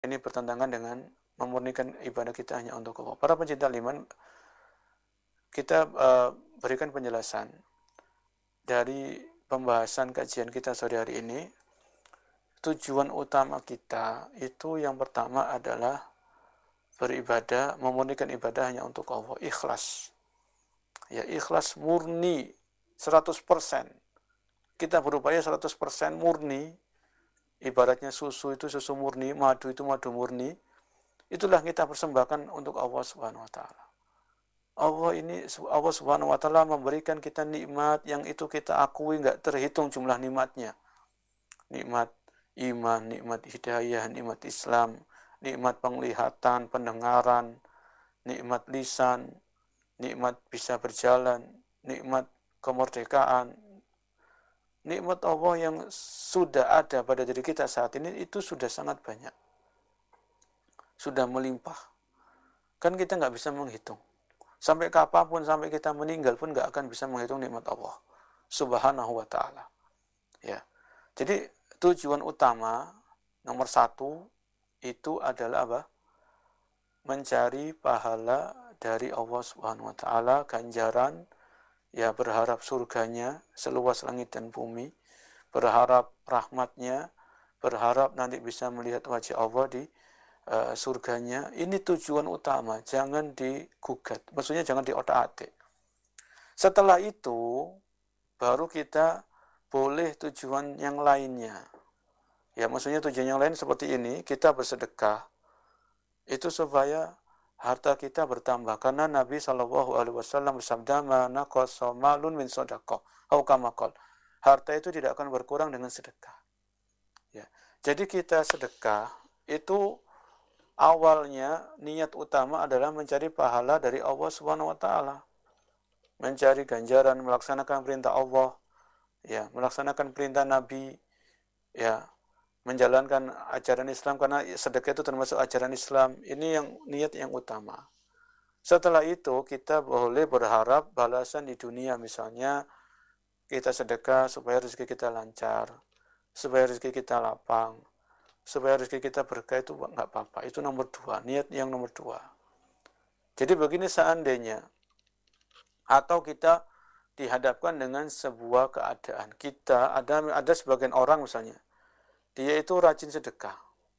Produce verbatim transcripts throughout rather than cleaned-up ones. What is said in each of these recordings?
ini bertentangan dengan memurnikan ibadah kita hanya untuk Allah. Para pencinta iman, kita uh, berikan penjelasan dari pembahasan kajian kita sore hari ini. Tujuan utama kita itu yang pertama adalah beribadah, memurnikan ibadah hanya untuk Allah, ikhlas. Ya, ikhlas murni seratus persen. Kita berupaya seratus persen murni. Ibaratnya susu itu susu murni, madu itu madu murni. Itulah kita persembahkan untuk Allah Subhanahu wa taala. Allah ini Allah Subhanahu wa taala memberikan kita nikmat yang itu kita akui enggak terhitung jumlah nikmatnya. Nikmat iman, nikmat hidayah, nikmat Islam, nikmat penglihatan, pendengaran, nikmat lisan, nikmat bisa berjalan, nikmat kemerdekaan. Nikmat Allah yang sudah ada pada diri kita saat ini itu sudah sangat banyak. Sudah melimpah. Kan kita nggak bisa menghitung. Sampai kapanpun, sampai kita meninggal pun nggak akan bisa menghitung nikmat Allah Subhanahu wa ta'ala. Ya. Jadi tujuan utama nomor satu itu adalah apa? Mencari pahala dari Allah Subhanahu wa ta'ala, ganjaran, ya berharap surganya seluas langit dan bumi, berharap rahmatnya, berharap nanti bisa melihat wajah Allah di uh, surganya. Ini tujuan utama, jangan digugat, maksudnya jangan diotak-atik. Setelah itu baru kita boleh tujuan yang lainnya. Ya, maksudnya tujuan yang lain seperti ini, kita bersedekah itu supaya harta kita bertambah, karena Nabi shallallahu alaihi wasallam bersabda, "Mana qasa malun min shadaqah." Atau kama qala, harta itu tidak akan berkurang dengan sedekah. Ya. Jadi kita sedekah itu awalnya niat utama adalah mencari pahala dari Allah Subhanahu wa taala. Mencari ganjaran, melaksanakan perintah Allah, ya, melaksanakan perintah Nabi, ya, menjalankan ajaran Islam, karena sedekah itu termasuk ajaran Islam. Ini yang niat yang utama. Setelah itu kita boleh berharap balasan di dunia, misalnya kita sedekah supaya rezeki kita lancar, supaya rezeki kita lapang, supaya rezeki kita berkah, itu nggak apa-apa. Itu nomor dua, niat yang nomor dua. Jadi begini, seandainya atau kita dihadapkan dengan sebuah keadaan, kita ada ada sebagian orang misalnya, dia itu rajin sedekah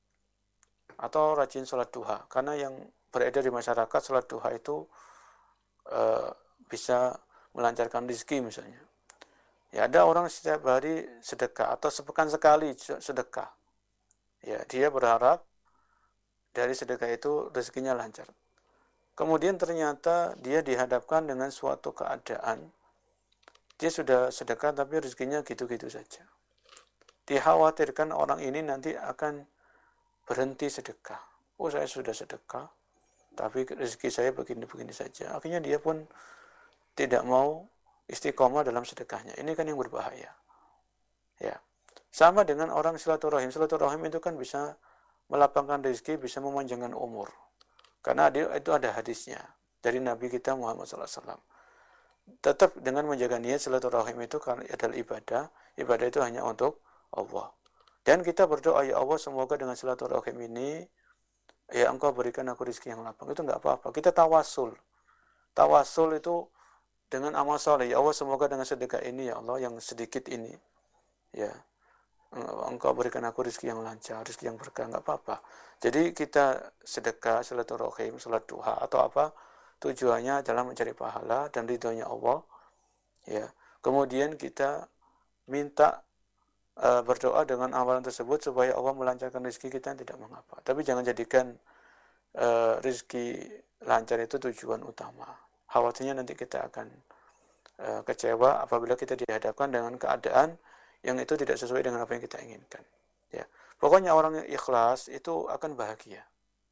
atau rajin sholat duha, karena yang beredar di masyarakat sholat duha itu e, bisa melancarkan rezeki misalnya. Ya, ada orang setiap hari sedekah atau sepekan sekali sedekah. Ya, dia berharap dari sedekah itu rezekinya lancar. Kemudian ternyata dia dihadapkan dengan suatu keadaan, dia sudah sedekah tapi rezekinya gitu-gitu saja. Dikhawatirkan orang ini nanti akan berhenti sedekah. Oh, saya sudah sedekah, tapi rezeki saya begini-begini saja. Akhirnya dia pun tidak mau istiqomah dalam sedekahnya. Ini kan yang berbahaya. Ya, sama dengan orang silaturahim. Silaturahim itu kan bisa melapangkan rezeki, bisa memanjangkan umur. Karena itu ada hadisnya dari Nabi kita Muhammad shallallahu alaihi wasallam. Tetap dengan menjaga niat silaturahim itu karena adalah ibadah. Ibadah itu hanya untuk Allah. Dan kita berdoa, ya Allah, semoga dengan silaturahim ini, ya Engkau berikan aku rezeki yang lapang. Itu enggak apa-apa. Kita tawasul. Tawasul itu dengan amal soleh. Ya Allah, semoga dengan sedekah ini, ya Allah, yang sedikit ini, ya Engkau berikan aku rezeki yang lancar, rezeki yang berkah, enggak apa-apa. Jadi kita sedekah, silaturahim, salat duha atau apa, tujuannya adalah mencari pahala dan ridhonya Allah. Ya. Kemudian kita minta uh, berdoa dengan amalan tersebut supaya Allah melancarkan rezeki kita, tidak mengapa. Tapi jangan jadikan uh, rezeki lancar itu tujuan utama. Khawatirnya nanti kita akan uh, kecewa apabila kita dihadapkan dengan keadaan yang itu tidak sesuai dengan apa yang kita inginkan. Ya, pokoknya orang yang ikhlas itu akan bahagia.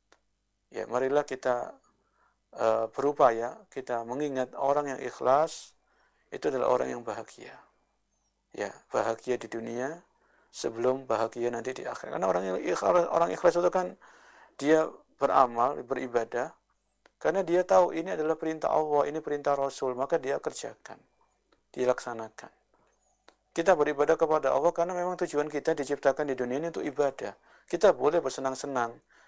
Ya, marilah kita uh, berupaya kita mengingat orang yang ikhlas itu adalah orang yang bahagia. Ya, bahagia di dunia sebelum bahagia nanti di akhirat. Karena orang yang ikhlas, orang ikhlas itu kan dia beramal, beribadah karena dia tahu ini adalah perintah Allah, ini perintah Rasul, maka dia kerjakan, dilaksanakan. Kita beribadah kepada Allah karena memang tujuan kita diciptakan di dunia ini untuk ibadah. kita boleh bersenang-senang.